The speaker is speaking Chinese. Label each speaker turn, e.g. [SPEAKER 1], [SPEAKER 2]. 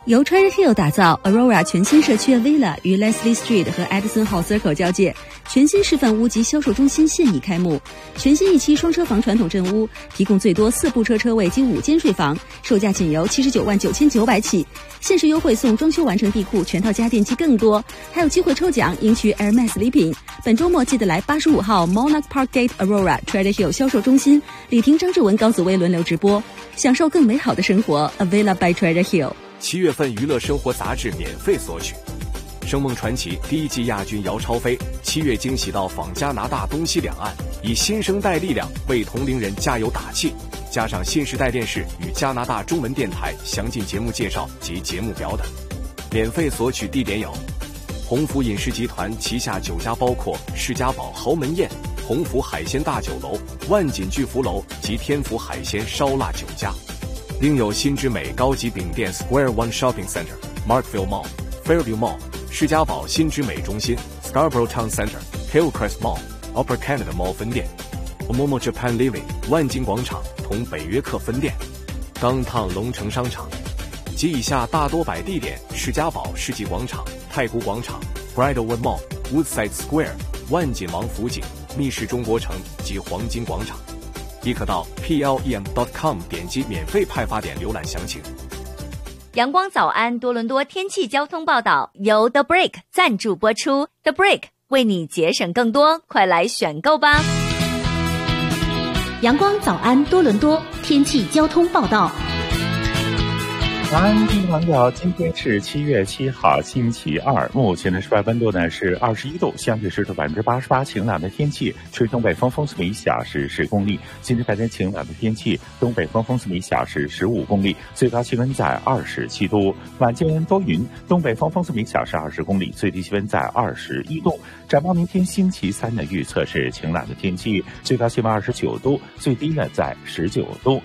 [SPEAKER 1] 由 Treasure Hill 打造 Aurora 全新社区 Villa 于 Leslie Street 和 Edison Hall Circle 交界，全新示范屋及销售中心现已开幕。全新一期双车房传统镇屋，提供最多4部车车位及5间睡房，售价仅由799900起，限时优惠送装修完成地库、全套家电及更多，还有机会抽奖赢取 Hermes 礼品。本周末记得来85号 Monarch Park Gate Aurora Treasure Hill 销售中心，李婷、张志文、高子薇轮流直播，享受更美好的生活。A Villa by Treasure Hill。
[SPEAKER 2] 7月份娱乐生活杂志免费索取，《声梦传奇》第1季亚军姚超飞7月惊喜到访加拿大东西两岸，以新生代力量为同龄人加油打气。加上新时代电视与加拿大中文电台详尽节目介绍及节目表等。免费索取地点有鸿福饮食集团旗下9家，包括世家堡豪门宴、鸿福海鲜大酒楼、万锦巨福楼及天福海鲜烧腊9家。另有新之美高级饼店 Square One Shopping Center、Markville Mall、Fairview Mall、世家堡新之美中心、Scarborough Town Center、Hillcrest Mall、Upper Canada Mall 分店、Momo Japan Living 万金广场同北约克分店、Downtown 龙城商场及以下大多摆地点：世家堡世纪广场、太古广场、Bridlewood Mall、Woodside Square、万锦王府井、密室中国城及黄金广场。亦可到 plem.com 点击免费派发点浏览详情。
[SPEAKER 3] 阳光早安多伦多天气交通报道由 The Break 赞助播出。 The Break 为你节省更多，快来选购吧。
[SPEAKER 4] 阳光早安多伦多天气交通报道。
[SPEAKER 5] 早安，听众朋友，今天是7月7号，星期二。目前的室外温度呢是21度，相对湿度88%，晴朗的天气，吹东北风，风速每小时10公里。今天白天晴朗的天气，东北风，风速每小时15公里，最高气温在27度。晚间多云，东北风，风速每小时20公里，最低气温在21度。展望明天星期三的预测是晴朗的天气，最高气温29度，最低呢在19度。